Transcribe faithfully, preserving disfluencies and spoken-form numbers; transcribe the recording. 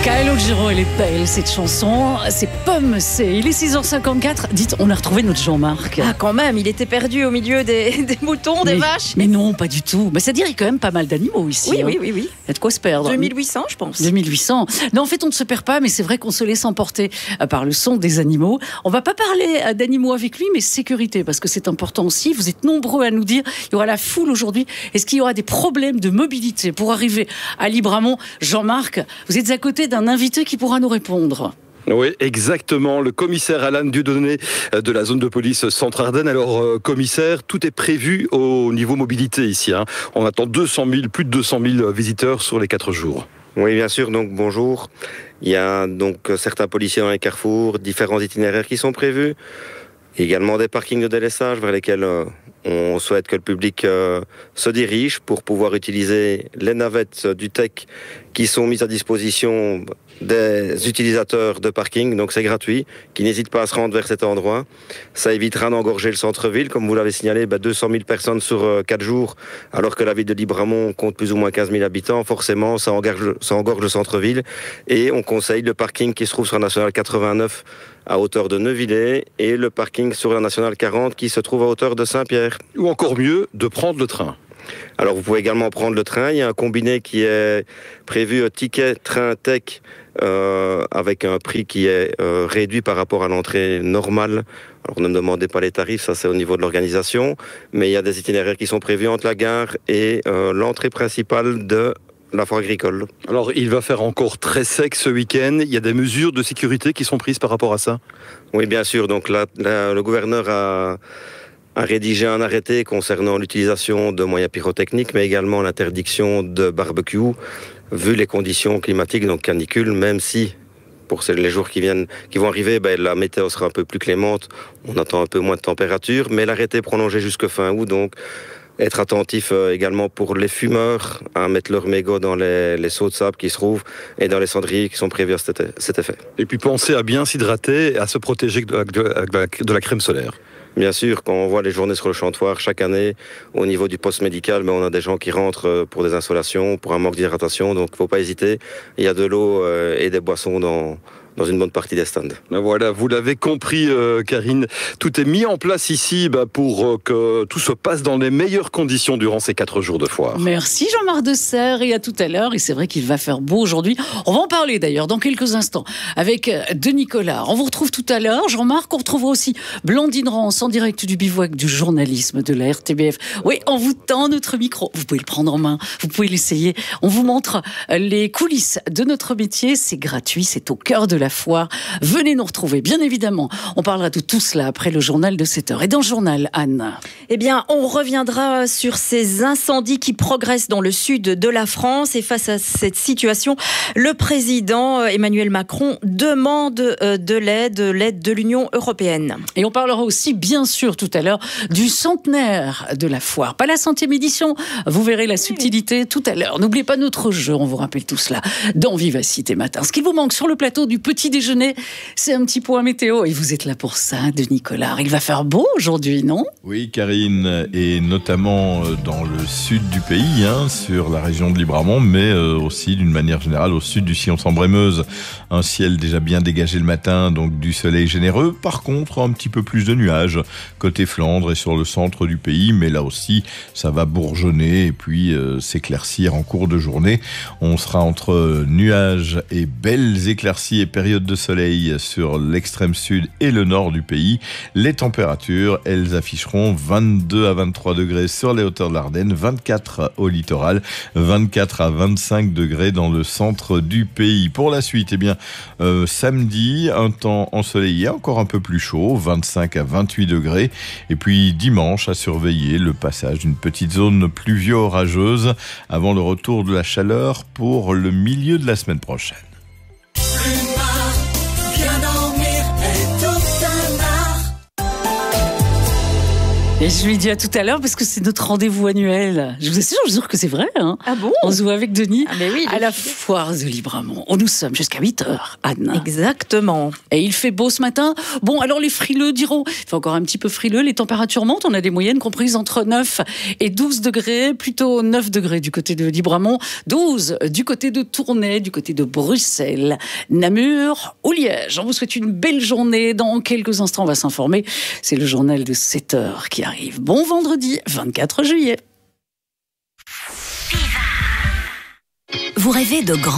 Calogero, elle est belle cette chanson, c'est Pomme C. Il est six heures cinquante-quatre, dites, on a retrouvé notre Jean-Marc. Ah quand même, il était perdu au milieu des, des moutons, des mais, vaches. Mais non, pas du tout. Mais ça dirait quand même pas mal d'animaux ici. Oui, hein. oui, oui, oui. Il y a de quoi se perdre. deux mille huit cents, je pense. deux mille huit cents. Non, en fait, on ne se perd pas, mais c'est vrai qu'on se laisse emporter par le son des animaux. On va pas parler d'animaux avec lui, mais sécurité, parce que c'est important aussi. Vous êtes nombreux à nous dire, il y aura la foule aujourd'hui. Est-ce qu'il y aura des problèmes de mobilité pour arriver à Libramont? Jean-Marc, vous êtes à côté d'un invité qui pourra nous répondre. Oui, exactement. Le commissaire Alan Dieudonné de la zone de police Centre-Ardenne. Alors, euh, commissaire, tout est prévu au niveau mobilité ici. Hein. On attend deux cent mille, plus de deux cent mille visiteurs sur les quatre jours. Oui, bien sûr. Donc, bonjour. Il y a donc certains policiers dans les carrefours, différents itinéraires qui sont prévus. Également des parkings de délaissage vers lesquels euh, on souhaite que le public euh, se dirige pour pouvoir utiliser les navettes du T E C qui sont mises à disposition des utilisateurs de parking, donc c'est gratuit, qui n'hésitent pas à se rendre vers cet endroit. Ça évitera d'engorger le centre-ville, comme vous l'avez signalé, bah deux cent mille personnes sur euh, quatre jours, alors que la ville de Libramont compte plus ou moins quinze mille habitants. Forcément, ça engorge, ça engorge le centre-ville, et on conseille le parking qui se trouve sur la nationale quatre-vingt-neuf à hauteur de Neuvillers et le parking sur la nationale quarante qui se trouve à hauteur de Saint-Pierre. Ou encore mieux, de prendre le train. Alors vous pouvez également prendre le train. Il y a un combiné qui est prévu, ticket train T E C, euh, avec un prix qui est euh, réduit par rapport à l'entrée normale. Alors ne me demandez pas les tarifs, ça c'est au niveau de l'organisation, mais il y a des itinéraires qui sont prévus entre la gare et euh, l'entrée principale de la foire agricole. Alors, il va faire encore très sec ce week-end. Il y a des mesures de sécurité qui sont prises par rapport à ça? Oui, bien sûr. Donc, la, la, le gouverneur a, a rédigé un arrêté concernant l'utilisation de moyens pyrotechniques, mais également l'interdiction de barbecue, vu les conditions climatiques, donc canicule, même si, pour les jours qui viennent, qui vont arriver, ben, la météo sera un peu plus clémente. On attend un peu moins de température, mais l'arrêté est prolongé jusque fin août, donc être attentif euh, également pour les fumeurs à mettre leur mégot dans les, les seaux de sable qui se trouvent et dans les cendriers qui sont prévus à cet, cet effet. Et puis pensez à bien s'hydrater et à se protéger de, de, de, de la crème solaire. Bien sûr, quand on voit les journées sur le chantoir, chaque année, au niveau du poste médical, mais on a des gens qui rentrent pour des insolations, pour un manque d'hydratation, donc il ne faut pas hésiter. Il y a de l'eau euh, et des boissons dans... dans une bonne partie des stands. Ben voilà, vous l'avez compris, euh, Karine. Tout est mis en place ici bah, pour euh, que tout se passe dans les meilleures conditions durant ces quatre jours de foire. Merci Jean-Marc de Serres, et à tout à l'heure. Et c'est vrai qu'il va faire beau aujourd'hui. On va en parler d'ailleurs dans quelques instants avec Denis Collard. On vous retrouve tout à l'heure. Jean-Marc, on retrouvera aussi Blandine Rance en direct du bivouac du journalisme de la R T B F. Oui, on vous tend notre micro. Vous pouvez le prendre en main, vous pouvez l'essayer. On vous montre les coulisses de notre métier. C'est gratuit, c'est au cœur de la foire. Venez nous retrouver, bien évidemment. On parlera de tout cela après le journal de sept heures. Et dans le journal, Anne? Eh bien, on reviendra sur ces incendies qui progressent dans le sud de la France. Et face à cette situation, le président Emmanuel Macron demande de l'aide, l'aide de l'Union européenne. Et on parlera aussi, bien sûr, tout à l'heure, du centenaire de la foire. Pas la centième édition, vous verrez la subtilité tout à l'heure. N'oubliez pas notre jeu, on vous rappelle tout cela dans Vivacité Matin. Ce qui vous manque sur le plateau du petit déjeuner, c'est un petit point météo. Et vous êtes là pour ça, Denis Collard. Il va faire beau aujourd'hui, non? Oui, Karine, et notamment dans le sud du pays, hein, sur la région de Libramont, mais aussi d'une manière générale au sud du Sion-Sambre-et-Meuse. Un ciel déjà bien dégagé le matin, donc du soleil généreux. Par contre, un petit peu plus de nuages côté Flandre et sur le centre du pays, mais là aussi, ça va bourgeonner et puis euh, s'éclaircir en cours de journée. On sera entre nuages et belles éclaircies et périodes de soleil sur l'extrême sud et le nord du pays. Les températures, elles afficheront vingt-deux à vingt-trois degrés sur les hauteurs de l'Ardenne, vingt-quatre au littoral, vingt-quatre à vingt-cinq degrés dans le centre du pays. Pour la suite, eh bien, euh, samedi, un temps ensoleillé, encore un peu plus chaud, vingt-cinq à vingt-huit degrés. Et puis dimanche, à surveiller le passage d'une petite zone pluvio-orageuse avant le retour de la chaleur pour le milieu de la semaine prochaine. Et je lui dis à tout à l'heure parce que c'est notre rendez-vous annuel. Je vous assure, je vous jure que c'est vrai. Hein. Ah bon? On se voit avec Denis ah mais oui, à la foire de Libramont. Nous sommes jusqu'à huit heures, Anne. Exactement. Et il fait beau ce matin. Bon, alors les frileux diront, il fait encore un petit peu frileux, les températures montent. On a des moyennes comprises entre neuf et douze degrés, plutôt neuf degrés du côté de Libramont, douze du côté de Tournai, du côté de Bruxelles, Namur ou Liège. On vous souhaite une belle journée. Dans quelques instants, on va s'informer. C'est le journal de sept heures qui arrive. Bon vendredi, vingt-quatre juillet. Vous rêvez de grande évasion ?